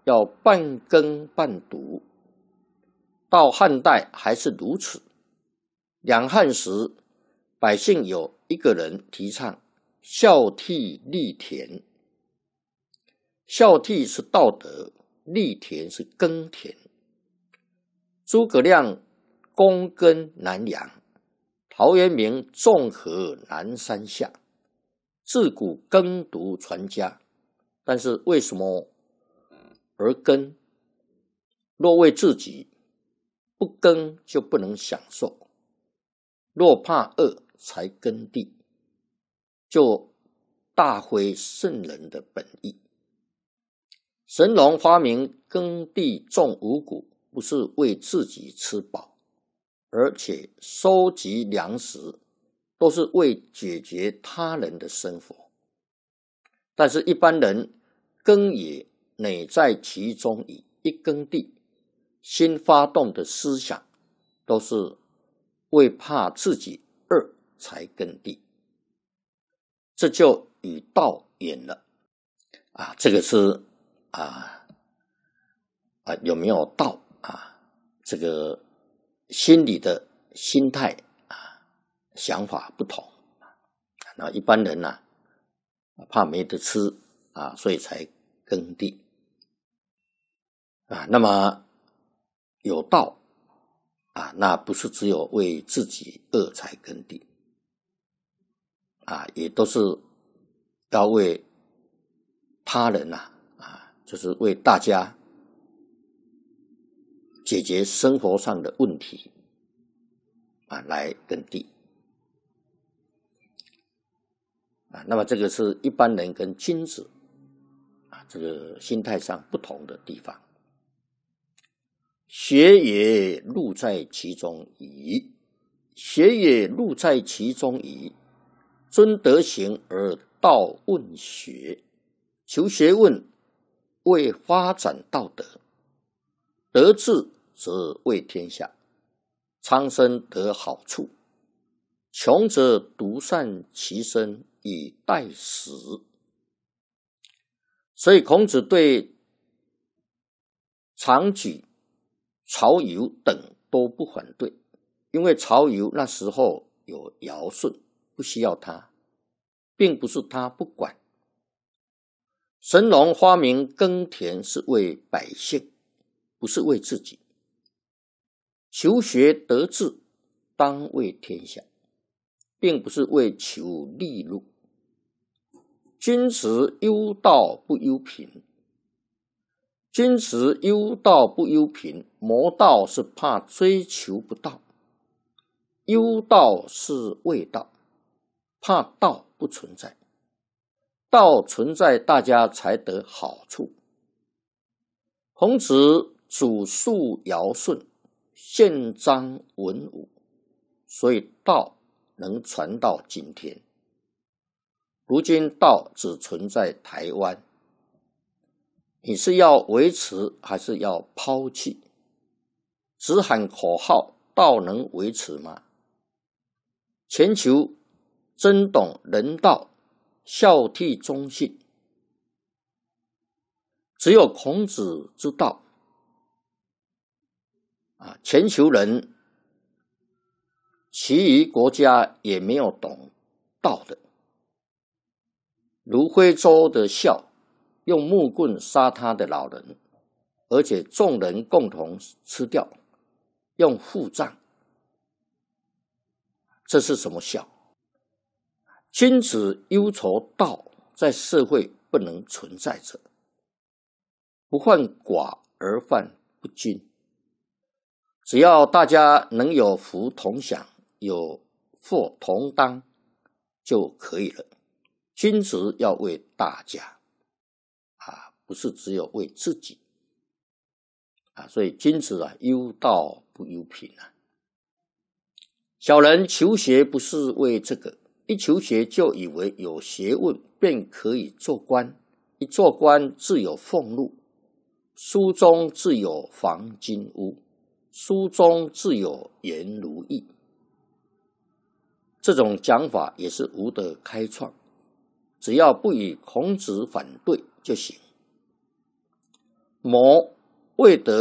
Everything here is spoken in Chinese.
要半耕半读，到汉代还是如此。两汉时，百姓有一个人提倡孝悌立田。孝悌是道德，立田是耕田。诸葛亮躬耕南阳，陶渊明纵横南山下，自古耕读传家。但是为什么而耕？若为自己，不耕就不能享受；若怕饿才耕地，就大非圣人的本意。神农发明耕地种五谷，不是为自己吃饱，而且收集粮食都是为解决他人的生活。但是一般人耕也乃在其中矣，一耕地新发动的思想都是为怕自己饿才耕地，这就与道远了这个是有没有道这个心理的心态想法不同那一般人怕没得吃所以才耕地那么有道那不是只有为自己饿才耕地也都是要为他人就是为大家解决生活上的问题来耕地那么这个是一般人跟君子这个心态上不同的地方。学也路在其中矣，学也路在其中矣，尊德行而道问学。求学问为发展道德，德治则为天下，苍生得好处，穷则独善其身以待时。所以孔子对常举、曹由等都不反对，因为曹由那时候有尧舜，不需要他，并不是他不管。神农发明耕田是为百姓，不是为自己。求学得志，当为天下，并不是为求利禄。君子忧道不忧贫，君子忧道不忧贫，谋道是怕追求不到，忧道是为道，怕道不存在，道存在大家才得好处。孔子祖述尧舜，宪章文武，所以道能传到今天。如今道只存在台湾，你是要维持还是要抛弃？只喊口号，道能维持吗？全球真懂人道，孝悌忠信，只有孔子之道全球人其余国家也没有懂道的。如徽州的孝，用木棍杀他的老人，而且众人共同吃掉，用腹葬，这是什么孝？君子忧愁道在社会不能存在着，不患寡而患不均。只要大家能有福同享，有祸同当就可以了。君子要为大家不是只有为自己所以君子忧道不忧贫小人求学不是为这个，一求学就以为有学问便可以做官，一做官自有俸禄，书中自有黄金屋，书中自有颜如玉。这种讲法也是吴德开创，只要不与孔子反对就行。 谋未得